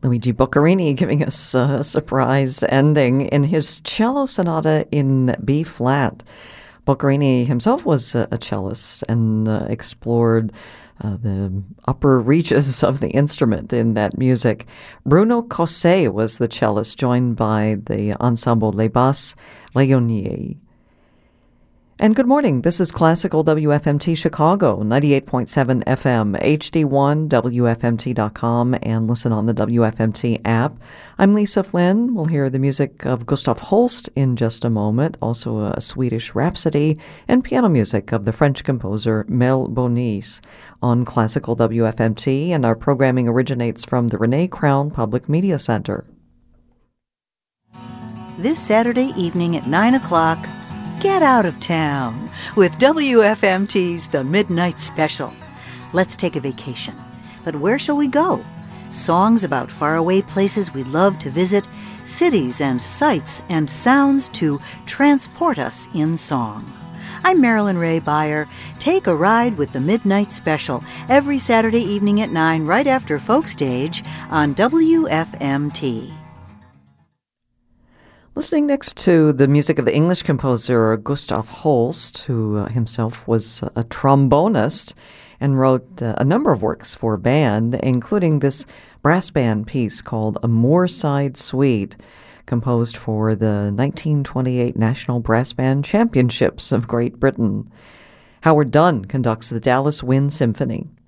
Luigi Boccherini giving us a surprise ending in his cello sonata in B-flat. Boccherini himself was a cellist and explored the upper reaches of the instrument in that music. Bruno Cosset was the cellist, joined by the ensemble Les Basses Rayonniers. And good morning. This is Classical WFMT Chicago, 98.7 FM, HD1, WFMT.com, and listen on the WFMT app. I'm Lisa Flynn. We'll hear the music of Gustav Holst in just a moment, also a Swedish Rhapsody, and piano music of the French composer Mel Bonis on Classical WFMT, and our programming originates from the Renee Crown Public Media Center. This Saturday evening at 9 o'clock, get out of town with WFMT's The Midnight Special. Let's take a vacation. But where shall we go? Songs about faraway places we'd love to visit, cities and sights and sounds to transport us in song. I'm Marilyn Ray Beyer. Take a ride with The Midnight Special every Saturday evening at 9 right after Folk Stage on WFMT. Listening next to the music of the English composer Gustav Holst, who himself was a trombonist and wrote a number of works for band, including this brass band piece called A Moorside Suite, composed for the 1928 National Brass Band Championships of Great Britain. Howard Dunn conducts the Dallas Wind Symphony.